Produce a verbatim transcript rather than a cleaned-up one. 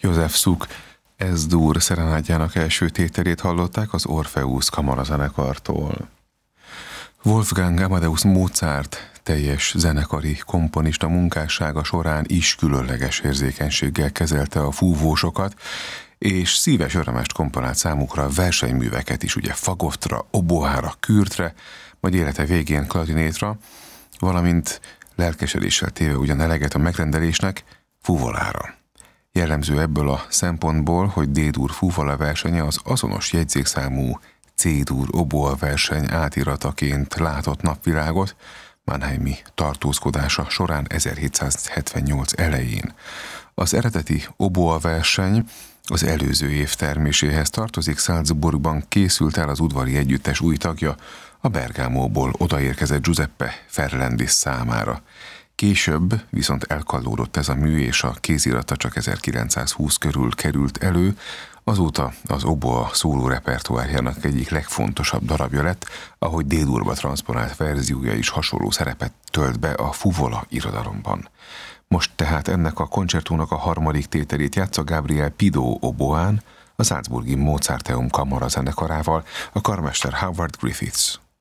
Josef Suk Es-dur szerenádjának első tételét hallották az Orpheus kamarazenekartól. Wolfgang Amadeus Mozart teljes zenekari komponista munkássága során is különleges érzékenységgel kezelte a fúvósokat, és szíves örömest komponált számukra versenyműveket is, ugye fagottra, oboára, kürtre, majd élete végén klarinétra, valamint lelkesedéssel téve ugyan eleget a megrendelésnek, fuvolára. Jellemző ebből a szempontból, hogy D-dur fúvola versenye az azonos jegyzékszámú C-dur oboa verseny átirataként látott napvilágot Mannheimi tartózkodása során ezerhétszázhetvennyolc elején. Az eredeti oboa verseny az előző év terméséhez tartozik, Salzburgban készült el az udvari együttes új tagja, a Bergámóból odaérkezett Giuseppe Ferrandis számára. Később viszont elkallódott ez a mű, és a kézirata csak ezerkilencszázhúsz körül került elő, azóta az oboa szóló repertoárjának egyik legfontosabb darabja lett, ahogy D-durba transzponált verziója is hasonló szerepet tölt be a fuvola irodalomban. Most tehát ennek a koncertónak a harmadik tételét játsza Gabriel Pido oboán, a Salzburgi Mozarteum kamara zenekarával, a karmester Howard Griffiths.